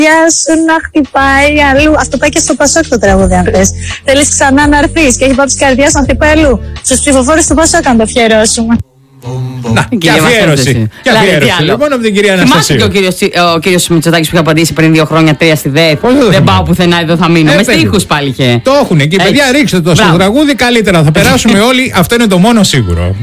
Γεια σου να χτυπάει αλλού. Αυτό πάει και στο Πασόκ το τραγούδι, αν θες. Θέλεις ξανά να έρθεις και έχει πάψει καρδιάς να χτυπάει αλλού. Στους ψηφοφόρους του Πασόκ αν το αφιερώσουμε. Να, και αφιέρωση. Και αφιέρωση. Λοιπόν, από την κυρία Αναστασίου. Θυμάσαι και ο κύριος Μητσοτάκης που είχε απαντήσει πριν 2 χρόνια 3 στη ΔΕΘ. Δεν πάω πουθενά, εδώ θα μείνω. Με στίχους πάλι είχε. Το έχουνε και παιδιά, ρίξτε το στο τραγούδι, καλύτερα θα περάσουμε όλοι. Αυτό είναι το μόνο σίγουρο.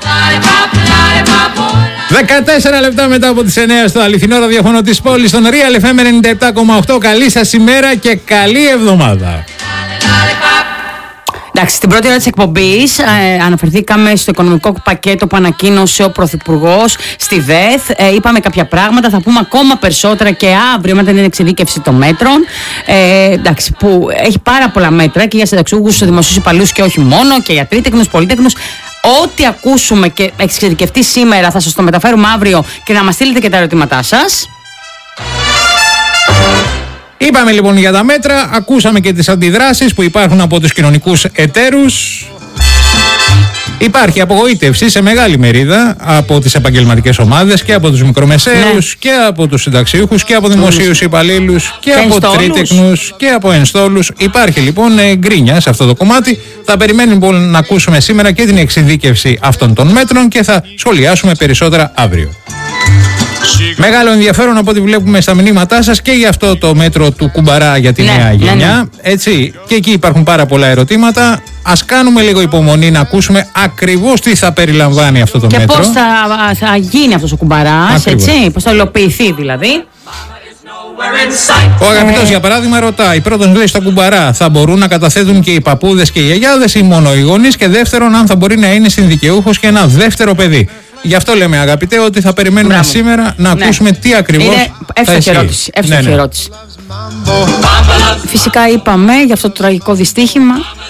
14 λεπτά μετά από τις 9 στο αληθινό ραδιόφωνο της πόλης, στον Real FM 97,8. Καλή σας ημέρα και καλή εβδομάδα. Εντάξει, στην πρώτη ώρα της εκπομπής αναφερθήκαμε στο οικονομικό πακέτο που ανακοίνωσε ο Πρωθυπουργός στη ΔΕΘ. Είπαμε κάποια πράγματα, θα πούμε ακόμα περισσότερα και αύριο μετά την εξειδίκευση των μέτρων. Εντάξει, που έχει πάρα πολλά μέτρα και για συνταξιούχους, δημοσίους υπαλλήλους και όχι μόνο, και για τρίτεκνους, πολύτεκνους. Ό,τι ακούσουμε και έχει εξειδικευτεί σήμερα θα σας το μεταφέρουμε αύριο και να μας στείλετε και τα ερωτήματά σας. Είπαμε λοιπόν για τα μέτρα, ακούσαμε και τις αντιδράσεις που υπάρχουν από τους κοινωνικούς εταίρους. Υπάρχει απογοήτευση σε μεγάλη μερίδα από τις επαγγελματικές ομάδες και από τους μικρομεσαίους και από τους συνταξιούχους και από δημοσίους υπαλλήλους και από τρίτεκνους και από ενστόλους. Υπάρχει λοιπόν γκρίνια σε αυτό το κομμάτι. Θα περιμένουμε λοιπόν να ακούσουμε σήμερα και την εξειδίκευση αυτών των μέτρων και θα σχολιάσουμε περισσότερα αύριο. Μεγάλο ενδιαφέρον από ό,τι βλέπουμε στα μηνύματά σας και για αυτό το μέτρο του κουμπαρά για τη νέα γενιά. Έτσι, και εκεί υπάρχουν πάρα πολλά ερωτήματα. Ας κάνουμε λίγο υπομονή να ακούσουμε ακριβώς τι θα περιλαμβάνει αυτό το μέτρο. Και πώς θα γίνει αυτός ο κουμπαράς, έτσι, πώς θα υλοποιηθεί δηλαδή. Ο αγαπητός για παράδειγμα ρωτάει, πρώτον λέει στο κουμπαρά θα μπορούν να καταθέτουν και οι παππούδες και οι γιαγιάδες ή μόνο οι γονείς, και δεύτερον αν θα μπορεί να είναι συνδικαιούχος και ένα δεύτερο παιδί. Γι' αυτό λέμε αγαπητέ ότι θα περιμένουμε σήμερα να ακούσουμε τι ακριβώς θα ισχύει. Εύστοχη ερώτηση. Φυσικά είπαμε για αυτό το τραγικό δυστύχημα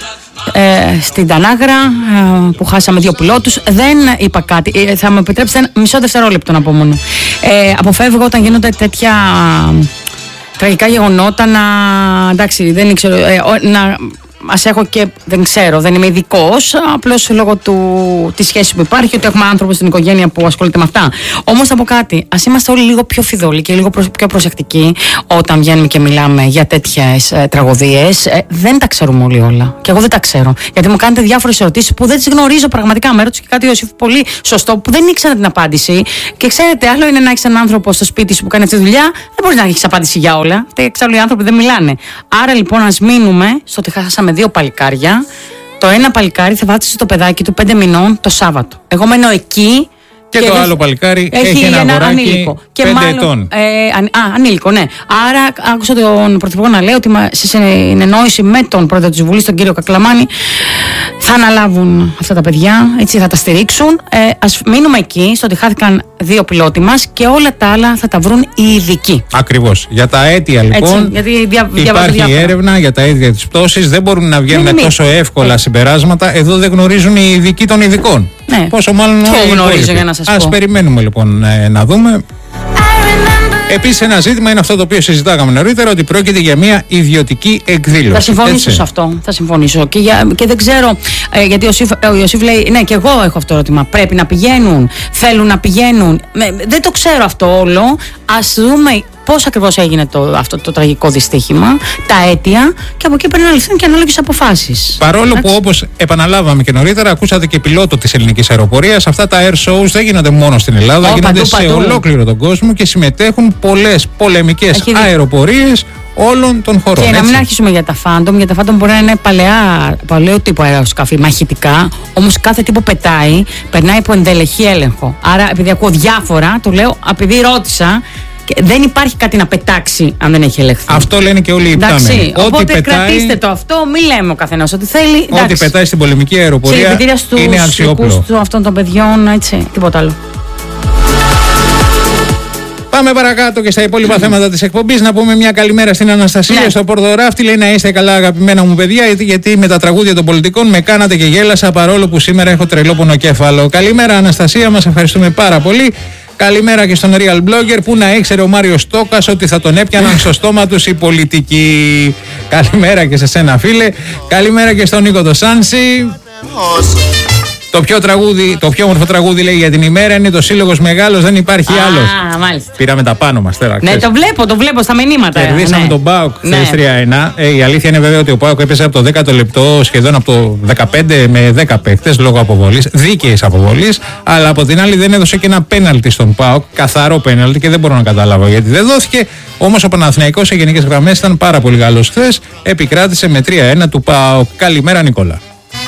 στην Τανάγρα που χάσαμε 2 πιλότους. Δεν είπα κάτι, θα μου επιτρέψετε μισό δευτερόλεπτο να πω μόνο. Αποφεύγω όταν γίνονται τέτοια τραγικά γεγονότα εντάξει, δεν ήξερα, ας έχω και δεν ξέρω, δεν είμαι ειδικός, απλώς λόγω της σχέσης που υπάρχει, ότι έχουμε άνθρωπο στην οικογένεια που ασχολείται με αυτά. Όμως θα πω κάτι, ας είμαστε όλοι λίγο πιο φιδωλοί και λίγο πιο προσεκτικοί όταν βγαίνουμε και μιλάμε για τέτοιες τραγωδίες. Δεν τα ξέρουμε όλοι όλα. Και εγώ δεν τα ξέρω. Γιατί μου κάνετε διάφορες ερωτήσεις που δεν τις γνωρίζω πραγματικά. Με ρώτησε και κάτι ο Ιωσήφ πολύ σωστό που δεν ήξερα την απάντηση. Και ξέρετε, άλλο είναι να έχεις έναν άνθρωπο στο σπίτι σου που κάνει αυτή τη δουλειά, δεν μπορείς να έχεις απάντηση για όλα. Εξάλλου οι άνθρωποι δεν μιλάνε. Άρα λοιπόν ας μείνουμε στο ότι χάσαμε 2 παλικάρια. Το ένα παλικάρι θα βάφτισε το παιδάκι του 5 μηνών το Σάββατο. Εγώ μένω εκεί. Και το άλλο παλικάρι έχει ένα αγοράκι ανήλικο. 5 ετών. Ανήλικο, ναι. Άρα άκουσα τον Πρωθυπουργό να λέει ότι σε συνεννόηση με τον Πρόεδρο της Βουλής, τον κύριο Κακλαμάνη, θα αναλάβουν αυτά τα παιδιά, έτσι θα τα στηρίξουν. Ας μείνουμε εκεί, στο ότι χάθηκαν 2 πιλότοι μας και όλα τα άλλα θα τα βρουν οι ειδικοί. Ακριβώς. Για τα αίτια λοιπόν υπάρχει έρευνα για τα αίτια της πτώσης. Δεν μπορούν να βγαίνουν τόσο εύκολα συμπεράσματα. Εδώ δεν γνωρίζουν οι ειδικοί των ειδικών. Ναι. Πόσο μάλλον το γνωρίζω για να σας πω. Ας περιμένουμε λοιπόν να δούμε. Επίσης ένα ζήτημα είναι αυτό το οποίο συζητάγαμε νωρίτερα, ότι πρόκειται για μια ιδιωτική εκδήλωση. Θα συμφωνήσω σε αυτό. Θα συμφωνήσω. Και δεν ξέρω, γιατί ο Ιωσήφ λέει, ναι, και εγώ έχω αυτό το ερώτημα. Πρέπει να πηγαίνουν, θέλουν να πηγαίνουν. Δεν το ξέρω αυτό όλο. Ας δούμε πώς ακριβώς έγινε αυτό το τραγικό δυστύχημα, τα αίτια, και από εκεί πρέπει να ληφθούν και ανάλογες αποφάσεις. Παρόλο που, όπως επαναλάβαμε και νωρίτερα, ακούσατε και πιλότο της ελληνικής αεροπορίας, αυτά τα air shows δεν γίνονται μόνο στην Ελλάδα, γίνονται σε ολόκληρο τον κόσμο και συμμετέχουν πολλές πολεμικές αεροπορίες όλων των χωρών. Και να μην αρχίσουμε για τα Phantom, γιατί τα Phantom μπορεί να είναι παλαιό τύπο αεροσκάφη, μαχητικά, όμως κάθε τι που πετάει περνάει από εντελεχή έλεγχο. Άρα, επειδή ακούω διάφορα, το λέω επειδή ρώτησα. Δεν υπάρχει κάτι να πετάξει αν δεν έχει ελεγχθεί. Αυτό λένε και όλοι οι υπτάμενοι. Οπότε κρατήστε το αυτό, μην λέμε ο καθένας ό,τι θέλει. Ό,τι πετάει στην πολεμική αεροπορία είναι αξιόπλο. Αυτών των παιδιών, έτσι, τίποτα άλλο. Πάμε παρακάτω και στα υπόλοιπα θέματα της εκπομπής. Να πούμε μια καλημέρα στην Αναστασία στο Πορδοράφτη. Λέει να είστε καλά, αγαπημένα μου παιδιά, γιατί με τα τραγούδια των πολιτικών με κάνατε και γέλασα, παρόλο που σήμερα έχω τρελό πονοκέφαλο. Καλημέρα, Αναστασία, μας ευχαριστούμε πάρα πολύ. Καλημέρα και στον Real Blogger, που να ήξερε ο Μάριος Στόκας ότι θα τον έπιαναν στο στόμα τους οι πολιτικοί. Καλημέρα και σε σένα, φίλε. Καλημέρα και στον Νίκο το Σάνση. Το πιο όμορφο τραγούδι, λέει, για την ημέρα είναι το Σύλλογος Μεγάλος, δεν υπάρχει άλλος. Μάλιστα. Πήραμε τα πάνω μας τώρα. Ναι, το βλέπω στα μηνύματα. Κερδίσαμε τον ΠΑΟΚ χθες 3-1. Η αλήθεια είναι βέβαια ότι ο ΠΑΟΚ έπεσε από το 10ο λεπτό σχεδόν από το 15 με 10 παίκτες λόγω αποβολής, δίκαιης αποβολής. Αλλά από την άλλη δεν έδωσε και ένα πέναλτι στον ΠΑΟΚ, καθαρό πέναλτι, και δεν μπορώ να καταλάβω γιατί δεν δόθηκε. Όμως ο Παναθηναϊκός σε γενικές γραμμές ήταν πάρα πολύ καλός χθες. Επικράτησε με 3-1 του ΠΑΟΚ. Καλημέρα, Νικόλα.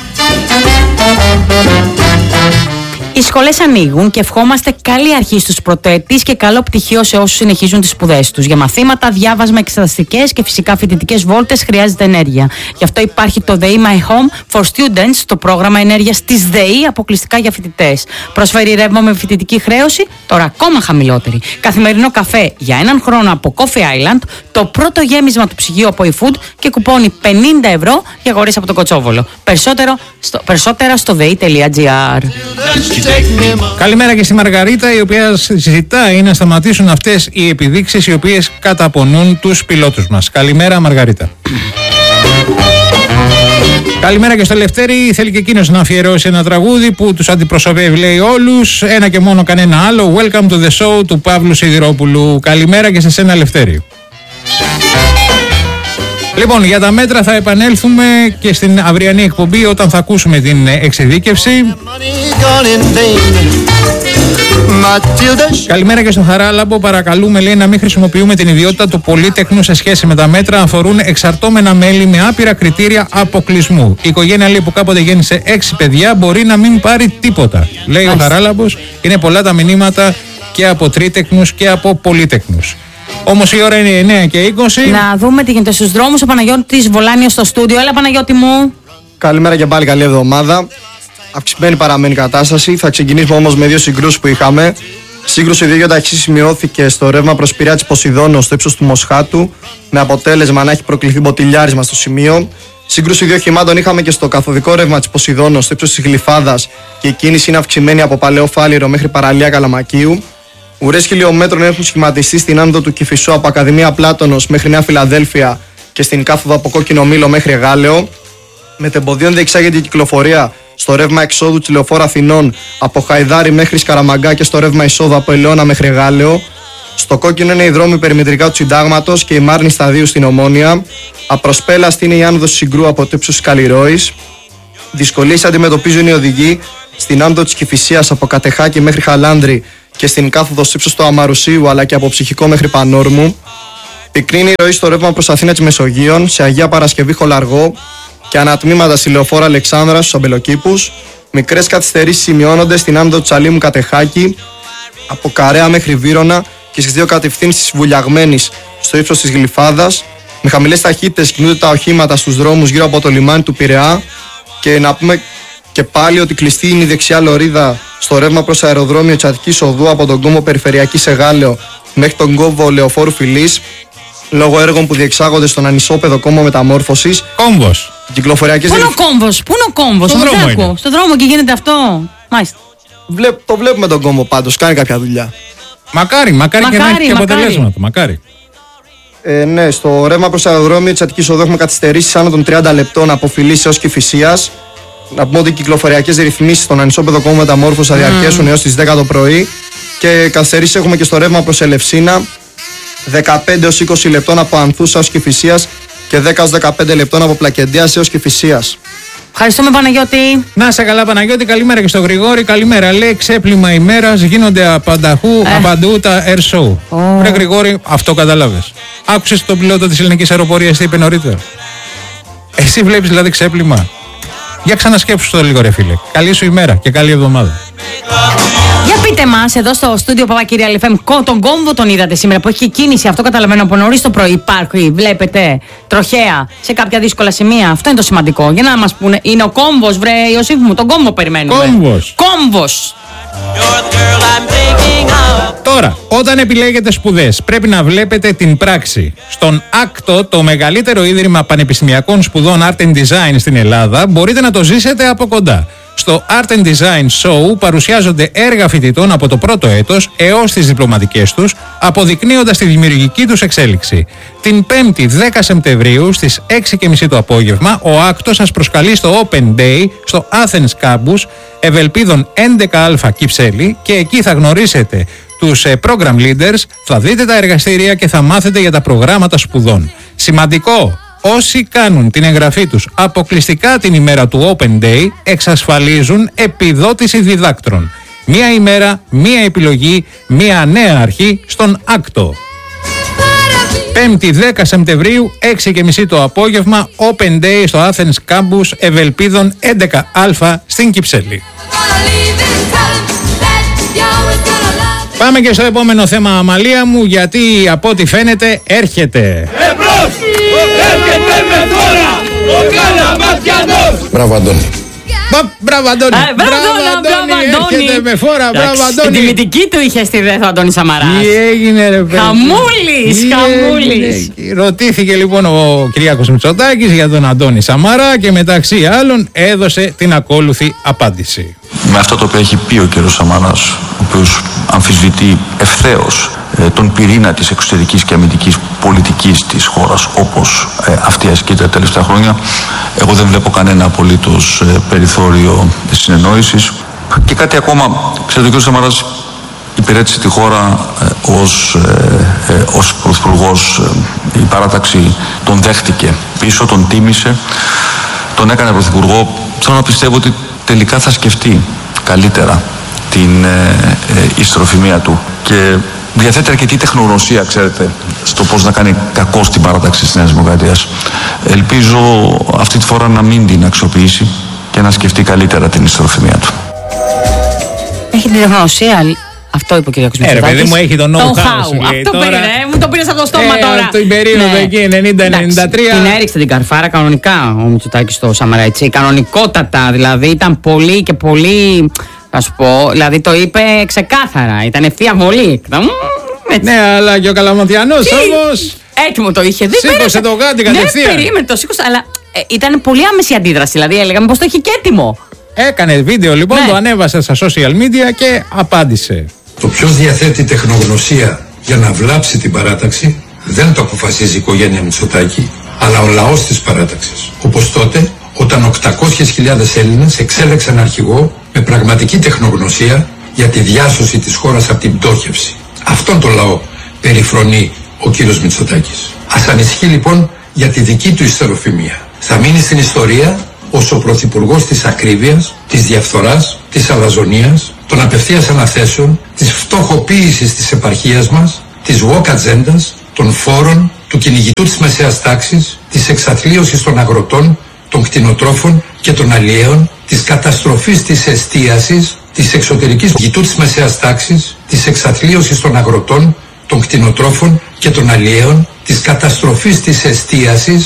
Οι σχολές ανοίγουν και ευχόμαστε καλή αρχή στους πρωτοετής και καλό πτυχίο σε όσους συνεχίζουν τις σπουδές τους. Για μαθήματα, διάβασμα, εξεταστικές και φυσικά φοιτητικές βόλτες χρειάζεται ενέργεια. Γι' αυτό υπάρχει το ΔΕΗ My Home for Students, το πρόγραμμα ενέργειας της ΔΕΗ αποκλειστικά για φοιτητές. Προσφέρει ρεύμα με φοιτητική χρέωση, τώρα ακόμα χαμηλότερη. Καθημερινό καφέ για έναν χρόνο από Coffee Island, το πρώτο γέμισμα του ψυγείου από eFood και κουπόνι 50 ευρώ για αγορές από τον Κοτσόβολο. Περισσότερα στο dei.gr. Καλημέρα και στη Μαργαρίτα, η οποία ζητάει να σταματήσουν αυτές οι επιδείξεις οι οποίες καταπονούν τους πιλότους μας. Καλημέρα, Μαργαρίτα. Καλημέρα και στο Λευτέρη. Θέλει και εκείνος να αφιερώσει ένα τραγούδι που τους αντιπροσωπεύει, λέει, όλους. Ένα και μόνο, κανένα άλλο. Welcome to the show του Παύλου Σιδηρόπουλου. Καλημέρα και σε σένα, Λευτέρη. Λοιπόν, για τα μέτρα θα επανέλθουμε και στην αυριανή εκπομπή όταν θα ακούσουμε την εξειδίκευση. Καλημέρα και στον Χαράλαμπο. Παρακαλούμε, λέει, να μην χρησιμοποιούμε την ιδιότητα του πολύτεχνου σε σχέση με τα μέτρα. Αφορούν εξαρτώμενα μέλη με άπειρα κριτήρια αποκλεισμού. Η οικογένεια, λέει, που κάποτε γέννησε 6 παιδιά μπορεί να μην πάρει τίποτα, λέει ο Χαράλαμπος. Είναι πολλά τα μηνύματα και από τρίτεχνους και από πολύτεχνους. Όμως η ώρα είναι 9 και 20. Να δούμε τι γίνεται στους δρόμους. Ο Παναγιώτης Βολάνιος στο στούντιο. Έλα, Παναγιώτη μου. Καλημέρα και πάλι, καλή εβδομάδα. Αυξημένη παραμένει η κατάσταση. Θα ξεκινήσουμε όμως με 2 συγκρούσεις που είχαμε. Σύγκρουση 2 ταχύ σημειώθηκε στο ρεύμα προς Πειραιά της Ποσειδώνος στο ύψος του Μοσχάτου, με αποτέλεσμα να έχει προκληθεί μποτιλιάρισμα στο σημείο. Σύγκρουση 2 οχημάτων είχαμε και στο καθοδικό ρεύμα της Ποσειδώνος στο ύψος της Γλυφάδας και η κίνηση είναι αυξημένη από Παλαιό Φάληρο μέχρι παραλία Καλαμακίου. Ουρές χιλιόμετρων έχουν σχηματιστεί στην άνοδο του Κηφισού από Ακαδημία Πλάτωνος μέχρι Νέα Φιλαδέλφια και στην κάθοδο από Κόκκινο Μήλο μέχρι Εγάλεο. Μετεμποδίων διεξάγεται η κυκλοφορία στο ρεύμα εξόδου της Λεωφόρου Αθηνών από Χαϊδάρι μέχρι Σκαραμαγκά και στο ρεύμα εισόδου από Ελαιώνα μέχρι Εγάλεο. Στο κόκκινο είναι οι δρόμοι περιμετρικά του Συντάγματος και η Μάρνη Σταδίου στην Ομόνια. Απροσπέλαστη είναι η άνοδος Συγκρού από το ύψος της Καλλιρόης. Δυσκολίες αντιμετωπίζουν οι οδηγοί στην άνοδο της Κηφισίας από Κατεχάκη μέχρι Χαλάνδρη και στην κάθοδο στο ύψος του Αμαρουσίου αλλά και από Ψυχικό μέχρι Πανόρμου. Πυκνή είναι η ροή στο ρεύμα προς Αθήνα της Μεσογείων, σε Αγία Παρασκευή Χολαργό και ανατμήματα στη Λεωφόρο Αλεξάνδρα στους Αμπελοκήπους. Μικρές καθυστερήσεις σημειώνονται στην άνοδο του Τσαλίμου Κατεχάκη από Καρέα μέχρι Βύρωνα και στις 2 κατευθύνσεις Βουλιαγμένης στο ύψος της Γλυφάδας. Με χαμηλές ταχύτητες κινούνται τα οχήματα στους δρόμους γύρω από το λιμάνι του Πειραιά. Και να πούμε και πάλι ότι κλειστή είναι η δεξιά λωρίδα στο ρεύμα προς αεροδρόμιο της Αττικής Οδού από τον κόμβο Περιφερειακής Εγάλεο μέχρι τον κόμβο Λεωφόρου Φιλής, λόγω έργων που διεξάγονται στον ανισόπεδο κόμβο Μεταμόρφωσης. Κόμβος. Πού είναι ο κόμβος, στον δρόμο και γίνεται αυτό. Μάλιστα. Το βλέπουμε τον κόμβο πάντως, κάνει κάποια δουλειά. Μακάρι και να έχει και αποτελέσματα. Μακάρι. Ναι, στο ρεύμα προς αεροδρόμιο της Αττικής Οδού έχουμε καθυστερήσεις άνω των 30 λεπτών από Φιλής έως Κηφισίας. Να πούμε ότι οι κυκλοφοριακές ρυθμίσεις στον ανισόπεδο κόμβο Μεταμόρφωσης θα διαρκέσουν έως τις 10 το πρωί. Και καθυστερήσεις έχουμε και στο ρεύμα προς Ελευσίνα 15 έως 20 λεπτών από Ανθούσα έως Κηφισίας και 10 έως 15 λεπτών από Πλακεντίας έως Κηφισίας. Ευχαριστούμε, Παναγιώτη. Να σε καλά, Παναγιώτη. Καλημέρα και στο Γρηγόρη. Καλημέρα. Λέει, ξέπλυμα ημέρας γίνονται απαντού τα air show. Ρε Γρηγόρη, αυτό καταλάβες. Άκουσες τον πιλότο της ελληνικής αεροπορίας τι είπε νωρίτερα? Εσύ βλέπεις δηλαδή ξέπλυμα? Για ξανασκέψου το λίγο, ρε φίλε. Καλή σου ημέρα και καλή εβδομάδα. Για πείτε μας, εδώ στο στούντιο Παπακυριαλεφέμ, τον κόμβο τον είδατε σήμερα που έχει κίνηση? Αυτό καταλαβαίνω από νωρίς το πρωί. Υπάρχει, βλέπετε, τροχαία σε κάποια δύσκολα σημεία. Αυτό είναι το σημαντικό. Για να μας πούνε, είναι ο κόμβος, βρε Ιωσήφ μου, τον κόμβο περιμένουμε. Κόμβος. Τώρα, όταν επιλέγετε σπουδές, πρέπει να βλέπετε την πράξη. Στον ΑΚΤΟ, το μεγαλύτερο ίδρυμα πανεπιστημιακών σπουδών Art and Design στην Ελλάδα, μπορείτε να το ζήσετε από κοντά. Στο Art and Design Show παρουσιάζονται έργα φοιτητών από το πρώτο έτος έως τις διπλωματικές τους, αποδεικνύοντας τη δημιουργική τους εξέλιξη. Την 5η 10 Σεπτεμβρίου στις 6:30 το απόγευμα, ο Άκτος σας προσκαλεί στο Open Day στο Athens Campus Ευελπίδων 11α Κυψέλη και εκεί θα γνωρίσετε τους program leaders, θα δείτε τα εργαστήρια και θα μάθετε για τα προγράμματα σπουδών. Σημαντικό! Όσοι κάνουν την εγγραφή τους αποκλειστικά την ημέρα του Open Day εξασφαλίζουν επιδότηση διδάκτρων. Μία ημέρα, μία επιλογή, μία νέα αρχή στον Άκτο. 5η 10 Σεπτεμβρίου, 6:30 το απόγευμα, Open Day στο Athens Campus Ευελπίδων 11α στην Κυψέλη. Πάμε και στο επόμενο θέμα, Αμαλία μου, γιατί από ό,τι φαίνεται έρχεται. Εμπρός! Έρχεται με φόρα ο Καλαματιανός! Μπράβο, Αντώνη. Μπράβο, Αντώνη! Μπράβο, Αντώνη! Έρχεται με φόρα, μπράβο, Αντώνη! Την τιμητική του είχε στη ΔΕΘ ο Αντώνης Σαμαράς. Τι έγινε, ρε παιδί! Χαμούλης! Ρωτήθηκε λοιπόν ο Κυριάκος Μητσοτάκης για τον Αντώνη Σαμαρά και μεταξύ άλλων έδωσε την ακόλουθη απάντηση. Με αυτό το οποίο έχει πει ο κ. Σαμαράς, ο οποίος αμφισβητεί ευθέως τον πυρήνα της εξωτερικής και αμυντικής πολιτικής της χώρας όπως αυτή ασκείται τα τελευταία χρόνια, εγώ δεν βλέπω κανένα απολύτως περιθώριο συνεννόησης. Και κάτι ακόμα, ξέρετε, ο κ. Σαμαράς υπηρέτησε τη χώρα ως πρωθυπουργός. Η παράταξη τον δέχτηκε πίσω, τον τίμησε, τον έκανε πρωθυπουργό. Θέλω να πιστεύω ότι τελικά θα σκεφτεί καλύτερα την ιστροφημία του και διαθέτει αρκετή τεχνογνωσία, ξέρετε, στο πώς να κάνει κακό στην παράταξη της Νέας Δημοκρατίας. Ελπίζω αυτή τη φορά να μην την αξιοποιήσει και να σκεφτεί καλύτερα την ιστροφημία του. Έχει την τεχνογνωσία. Αυτό είπε ο κ. Μητσοτάκης. Ρε παιδί μου, έχει το know-how. Αυτό πήρε, μου το πήρες από το στόμα τώρα. Την περίοδο εκεί, 90-93. Την έριξε την καρφάρα κανονικά ο Μητσοτάκης στο Σαμαρά, έτσι. Κανονικότατα, δηλαδή ήταν πολύ και πολύ. Να σου πω, δηλαδή το είπε ξεκάθαρα. Ήταν ευθεία βολή. Ναι, αλλά και ο Καλαματιανός όμως. Έτοιμο το είχε. Σήκωσε το γάντι κατευθείαν. Ναι, περίμενε, το σήκωσε, αλλά ήταν πολύ άμεση αντίδραση. Δηλαδή έλεγαμε πως το είχε και έτοιμο. Έκανε βίντεο λοιπόν, το ανέβασε στα social media και απάντησε. Το ποιος διαθέτει τεχνογνωσία για να βλάψει την παράταξη δεν το αποφασίζει η οικογένεια Μητσοτάκη, αλλά ο λαός της παράταξης. Όπως τότε, όταν 800.000 Έλληνες εξέλεξαν αρχηγό με πραγματική τεχνογνωσία για τη διάσωση της χώρας από την πτώχευση. Αυτόν τον λαό περιφρονεί ο κύριος Μητσοτάκης. Ας ανησυχεί λοιπόν για τη δική του ιστεροφημία. Θα μείνει στην ιστορία ως ο πρωθυπουργός της ακρίβειας, της διαφθοράς, της αλαζονίας, των απευθείας αναθέσεων, της φτωχοποίησης της επαρχίας μας, της woke ατζέντας, των φόρων, του κυνηγητού της μεσαίας τάξης, της εξαθλίωσης των αγροτών, των κτηνοτρόφων και των αλλιέων, της καταστροφής της εστίασης, της εξωτερικής κυνηγητού της μεσαίας τάξης, της εξαθλίωσης των αγροτών, των κτηνοτρόφων και των αλλιέων, της καταστροφής της εστίασης,